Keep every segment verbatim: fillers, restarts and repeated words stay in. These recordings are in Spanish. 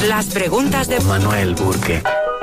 Las preguntas de Manuel Burke.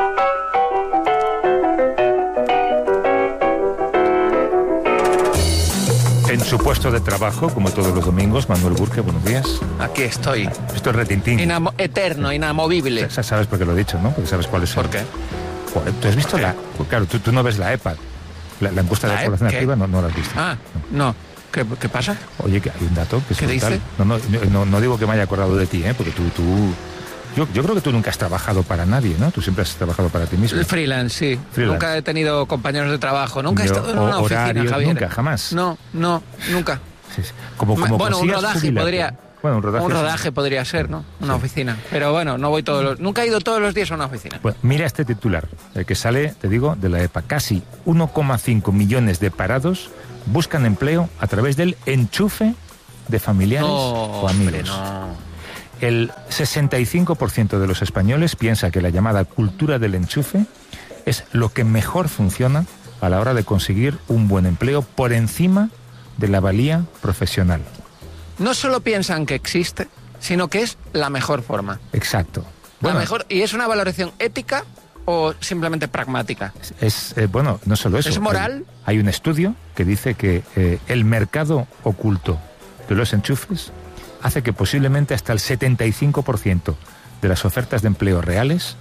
En su puesto de trabajo, como todos los domingos, Manuel Burke, buenos días. Aquí estoy. Esto es retintín. Inamo- eterno, inamovible. Sa- Sabes por qué lo he dicho, ¿no? Porque sabes cuál es. ¿Por qué? Joder, ¿tú has visto ¿Qué? la...? Claro, tú, tú no ves la EPA. La, la encuesta de ¿La población E P? activa no, no la has visto. Ah, no. ¿Qué, qué pasa? Oye, que hay un dato que es ¿Qué brutal. dice? No, no, no, no digo que me haya acordado de ti, ¿eh? Porque tú... tú yo, yo creo que tú nunca has trabajado para nadie, ¿no? Tú siempre has trabajado para ti mismo. El freelance, sí. Freelance. Nunca he tenido compañeros de trabajo. Nunca he Yo- estado en una o- oficina, horarios, Javier. nunca, jamás. No, no, nunca. Sí, sí. Como, como bueno, un consigas rodaje jubilarte. podría... Bueno, un rodaje. Un sí. rodaje podría ser, ¿no? Una oficina. Pero bueno, no voy todos los... Nunca he ido todos los días a una oficina. Bueno, mira este titular, el que sale, te digo, de la EPA. Casi uno coma cinco millones de parados buscan empleo a través del enchufe de familiares No, o amigos. hombre, no. El sesenta y cinco por ciento de los españoles piensa que la llamada cultura del enchufe es lo que mejor funciona a la hora de conseguir un buen empleo por encima de la valía profesional. No solo piensan que existe, sino que es la mejor forma. Exacto. La mejor, ¿y es una valoración ética o simplemente pragmática? Es, eh, bueno, no solo eso. ¿Es moral? Hay, hay un estudio que dice que eh, el mercado oculto de los enchufes hace que posiblemente hasta el setenta y cinco por ciento de las ofertas de empleo reales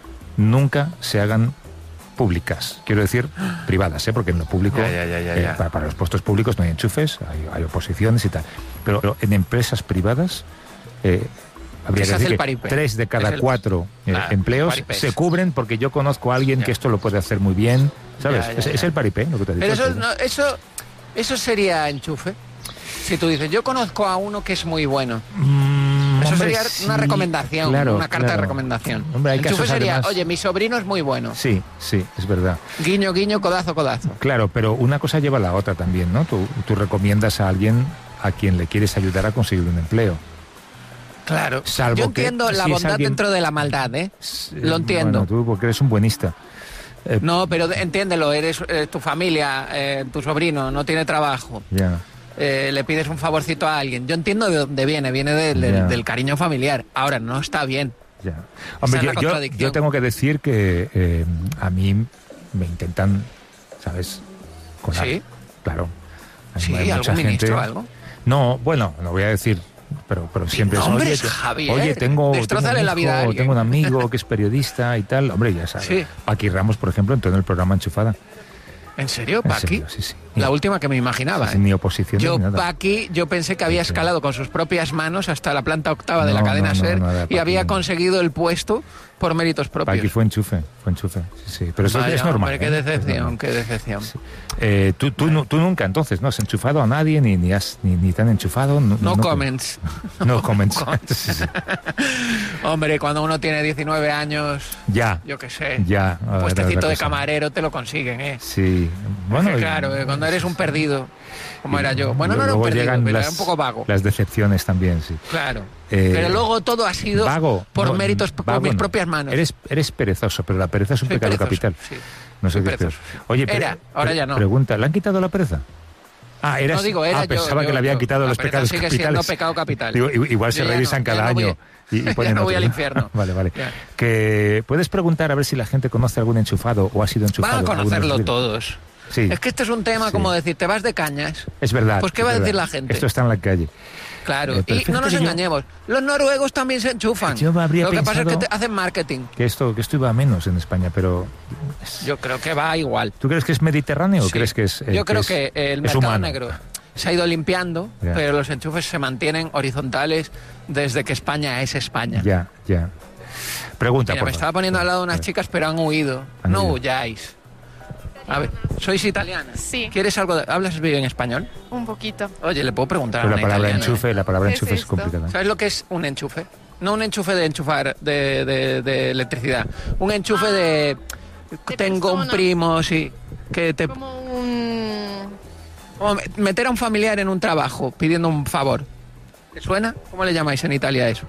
nunca se hagan públicas. Quiero decir, privadas, ¿eh? Porque en lo público, Ya, ya, ya, ya, eh, ya. para, para los puestos públicos no hay enchufes, hay, hay oposiciones y tal. Pero, pero en empresas privadas... Eh, habría Se que hace decir el que paripé. tres de cada Es el- cuatro eh, Ah, empleos paripés. se cubren porque yo conozco a alguien Ya. que esto lo puede hacer muy bien, ¿sabes? Ya, ya, es, ya. es el paripé, lo que te he dicho. Pero eso, antes, ¿no? no, eso, eso sería enchufe. Si tú dices, yo conozco a uno que es muy bueno. Mm, Eso hombre, sería sí, una recomendación, claro, una carta claro. de recomendación. Hombre, hay enchufe casos sería, además- oye, mi sobrino es muy bueno. Sí, sí, es verdad. Guiño, guiño, codazo, codazo. Claro, pero una cosa lleva a la otra también, ¿no? Tú, tú recomiendas a alguien a quien le quieres ayudar a conseguir un empleo. Claro. Salvo yo entiendo que la si es bondad alguien- dentro de la maldad, ¿eh? Eh, Lo entiendo. Bueno, tú porque eres un buenista. Eh, No, pero de- entiéndelo, eres eh, tu familia, eh, tu sobrino, no tiene trabajo. Ya. Eh, le pides un favorcito a alguien. Yo entiendo de dónde viene, viene del, del- Ya. del cariño familiar. Ahora, no está bien. Ya. Hombre, Esa es la yo, yo- contradicción. yo tengo que decir que eh, a mí me intentan, ¿sabes? Colar. ¿Sí? Claro. Hay- Sí, hay algún ministro o algo. No, bueno, no voy a decir, pero, pero siempre es, nombres, oye, te- Javier. oye, tengo, tengo, Destrozale un la vida a hijo, alguien. tengo un amigo que es periodista y tal. Hombre, ya sabes. Sí. Paqui Ramos, por ejemplo, entró en el programa Enchufada. ¿En serio, En Paqui? serio, sí, sí. La última que me imaginaba. Sin ¿eh? ni oposición Yo, ni nada. Paqui, yo pensé que había Sí. escalado con sus propias manos hasta la planta octava de la No, cadena no, no, SER no, era y Paqui, había no. conseguido el puesto por méritos propios. Paqui fue enchufe, fue enchufe. Sí, sí. Pero eso Vaya, es normal. hombre, qué ¿eh? Es decepción, normal. qué decepción. Eh, tú, tú, nu- tú nunca entonces no has enchufado a nadie ni ni, has, ni, ni te han enchufado. No, No no- comments. No comments. comments. Sí, sí. Hombre, cuando uno tiene diecinueve años, Ya. yo qué sé, Ya. un a ver, puestecito otra de cosa. camarero te lo consiguen, ¿eh? Sí. Bueno, Que y- claro, eh, cuando eres un perdido, como y era yo. Bueno, no era un luego perdido, llegan pero las, era un poco vago. Las decepciones también, sí. Claro. Eh, pero luego todo ha sido Vago. por no, méritos, por vago mis no. propias manos. Eres, eres perezoso, pero la pereza es un Soy pecado perezoso, capital. sí. No sé Soy qué es peor. perezoso, sí. Oye, pero- Era, ahora pero- ya no. Pregunta, ¿le han quitado la pereza? Ah, era No digo, era ah, yo, pensaba yo- que le habían yo. quitado La los pereza pecados sigue capitales. siendo pecado capital. Digo, i- igual se Yo ya revisan no, ya cada no voy- año y, y ya ponen no voy otros, al infierno. Vale, vale. Ya. Que puedes preguntar a ver si la gente conoce algún enchufado o ha sido enchufado. Van a alguna conocerlo vez. todos. Sí. Es que este es un tema Sí. como decir, te vas de cañas. Es verdad. Pues, ¿qué es va a decir verdad. la gente? Esto está en la calle. Claro, Eh, pero y no nos fíjate que yo- engañemos. Los noruegos también se enchufan. Yo me habría Lo que pasa es que pensado- te hacen marketing. Que esto, que esto iba a menos en España, pero... Yo creo que va igual. ¿Tú crees que es mediterráneo o Sí. crees que es eh, Yo creo es- que el es mercado humano? negro se ha ido limpiando, Ya. pero los enchufes se mantienen horizontales desde que España es España. Ya, ya. Pregunta, Mira, por me favor. estaba poniendo al lado unas A ver. chicas, pero han huido. Han no huido. huyáis. A ver, ¿sois italiana? Sí. ¿Quieres algo? De... ¿Hablas bien español? Un poquito. Oye, le puedo preguntar Pero a la una palabra italiana, enchufe, la palabra ¿Qué enchufe es es esto? complicada. ¿Sabes lo que es un enchufe? No un enchufe de enchufar de, de- de electricidad. Un enchufe de... de Tengo un persona. primo, sí, que te... Como un... Como meter a un familiar en un trabajo pidiendo un favor. ¿Te suena? ¿Cómo le llamáis en Italia eso?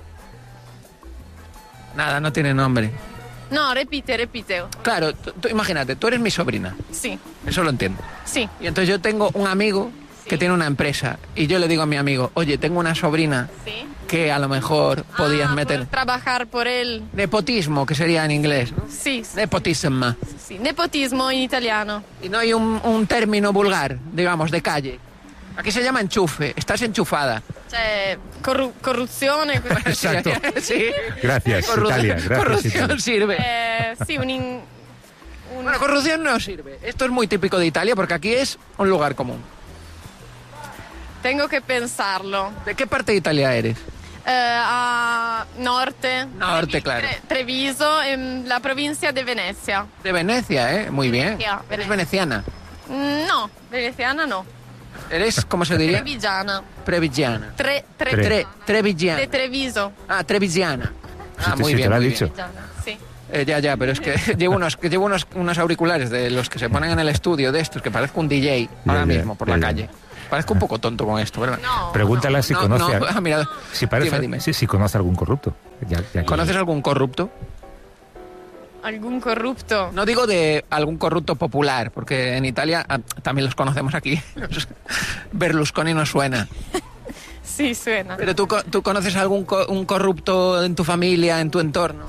Nada, no tiene nombre. No, repite, repite. Claro, tú, tú imagínate, tú eres mi sobrina. Sí, Eso lo entiendo. sí, Y entonces yo tengo un amigo que tiene una empresa y yo le digo a mi amigo, oye, tengo una sobrina Sí. que a lo mejor podías Ah, meter... por trabajar por él. Nepotismo, que sería en inglés, ¿no? Sí, sí, Nepotismo. sí. Nepotismo en italiano. Y no hay un, un término vulgar, digamos, de calle. Aquí se llama enchufe, estás enchufada. Cioè, corru- corruzione. Exacto. Sí. Gracias, Corru- Italia. Gracias, corrupción Italia. sirve. Eh, sí, un, in- un- Bueno, corrupción no sirve. Esto es muy típico de Italia porque aquí es un lugar común. Tengo que pensarlo. ¿De qué parte de Italia eres? Eh, a norte. Norte, Trevi- claro. Tre- Treviso, en la provincia de Venecia. De Venecia, ¿eh? Muy bien. Venecia, Eres Venecia. veneciana. Mm, No, veneciana no. Eres, ¿cómo se diría? Trevigiana. Trevigiana. Tre, tre, Tre. Tre, Trevigiana. De Treviso. Ah, Trevigiana. Sí, Ah, te- muy sí, te bien, lo ha muy dicho. bien. Trevigiana, sí. Eh, ya, ya, pero es que llevo unos, que llevo unos, unos auriculares de los que se ponen en el estudio de estos, que parezco un D J ahora ya, mismo por ya, la ya. calle. Parezco un poco tonto con esto, ¿verdad? No. Pregúntale si No, conoce. no, a- ah, mira, si, parece, dime, dime. sí, si conoce algún corrupto. Ya- ya que- ¿Conoces algún corrupto? Algún corrupto. No digo de algún corrupto popular, porque en Italia ah, también los conocemos aquí. Berlusconi no suena. Sí, suena. Pero tú, co- tú conoces algún co- un corrupto en tu familia, en tu entorno.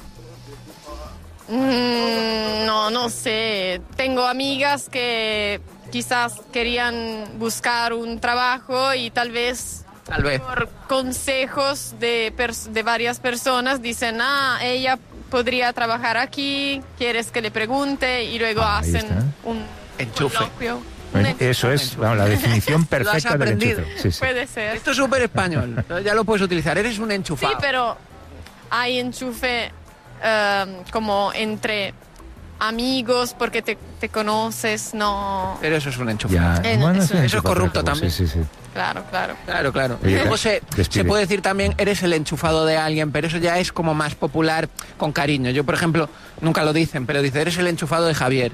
Mm, no, no sé. Tengo amigas que quizás querían buscar un trabajo y tal vez Tal vez. por consejos de, pers- de varias personas dicen, ah, ella podría trabajar aquí, quieres que le pregunte y luego Ah, ahí hacen está. un Enchufe. coloquio. Un Eh, enchufe. Eso es vamos, la definición perfecta del aprendido. enchufe. Sí, sí. Puede ser. Esto es súper español. Ya lo puedes utilizar. Eres un Sí, enchufado. pero hay enchufe eh, como entre amigos porque te, te conoces, no. Pero eso es un enchufe. Ya, Eh, bueno, eso- un eso es enchufe corrupto operativo, también. Sí, sí, sí. Claro, claro. Claro, claro. Oye, Luego se, despide. se puede decir también, eres el enchufado de alguien, pero eso ya es como más popular con cariño. Yo, por ejemplo, nunca lo dicen, pero dice, eres el enchufado de Javier,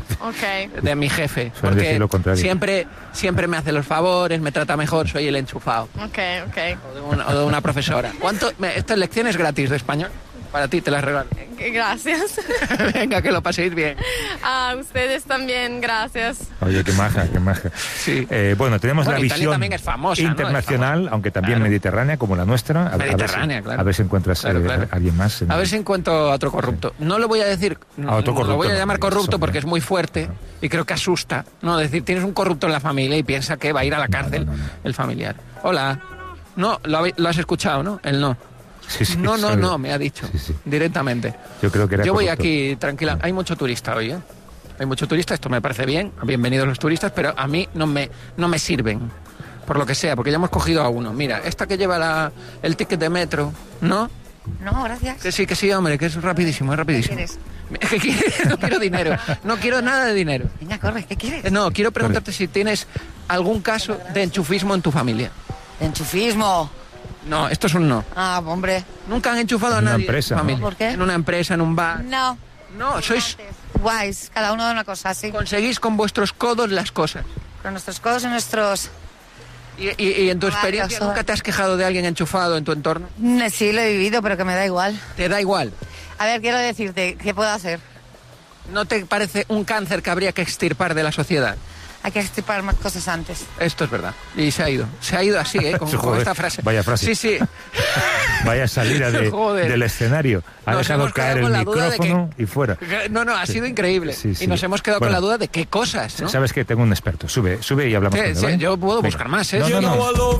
Ok. de mi jefe. Suelen decir Porque lo contrario. siempre, siempre me hace los favores, me trata mejor, soy el enchufado. Ok, ok. O de una, o de una profesora. ¿Cuánto? me- Estas lecciones gratis de español. Para ti te las regalo. Gracias. Venga, que lo paséis bien. A ustedes también, gracias. Oye, qué maja, qué maja. Sí. Eh, bueno, tenemos Bueno, la Italia visión también es famosa, ¿no? internacional, Es famosa. aunque también Claro. mediterránea, como la nuestra. A, ver- a ver si- Mediterránea, claro. A ver si encuentras Claro, eh, claro. a alguien más. en- A ver si encuentro a otro corrupto. No lo voy a decir, A otro no corrupto lo voy a no, llamar porque corrupto son- porque es muy fuerte y creo que asusta. No, decir, tienes un corrupto en la familia y piensa que va a ir a la cárcel no, no, no. el familiar. Hola. No, lo, habe- lo has escuchado, ¿no? Él no. Sí, sí, no, no, sabe. no, me ha dicho Sí, sí. directamente. Yo creo que era Yo voy corrupto. aquí tranquila. Hay mucho turista hoy, ¿eh? Hay mucho turista, esto me parece bien. Bienvenidos los turistas, pero a mí no me, no me sirven. Por lo que sea, porque ya hemos cogido a uno. Mira, esta que lleva la, el ticket de metro, ¿no? No, gracias. Que sí, que sí, hombre, que es rapidísimo, es rapidísimo. ¿Qué quieres? ¿Qué quieres? No quiero dinero. No quiero nada de dinero. Venga, corre, ¿qué quieres? Eh, No, quiero preguntarte si tienes algún caso de enchufismo en tu familia. Enchufismo. No, esto es un no. Ah, hombre. Nunca han enchufado a En una nadie empresa, en tu ¿no? familia. ¿Por qué? En una empresa, en un bar. No. No, sois... Guays, cada uno de una cosa, sí. Conseguís con vuestros codos las cosas. Con nuestros codos y nuestros... Y, y- y en tu Vale, experiencia, eso. ¿nunca te has quejado de alguien enchufado en tu entorno? Mm, Sí, lo he vivido, pero que me da igual. ¿Te da igual? A ver, quiero decirte, ¿qué puedo hacer? ¿No te parece un cáncer que habría que extirpar de la sociedad? Hay que extirpar más cosas antes. Esto es verdad. Y se ha ido. Se ha ido así, ¿eh? Con, con Joder, esta frase. vaya frase. Sí, sí. Vaya salida de- Joder. del escenario. Ha Nos dejado hemos quedado caer el con la duda de que- micrófono y fuera. No, no, ha Sí. sido increíble. Sí, sí. Y nos hemos quedado Bueno. con la duda de qué cosas, ¿no? Sabes que tengo un experto. Sube, sube y hablamos Sí, con él, sí, ¿vale? yo puedo Venga. buscar más, ¿eh? No, no, no.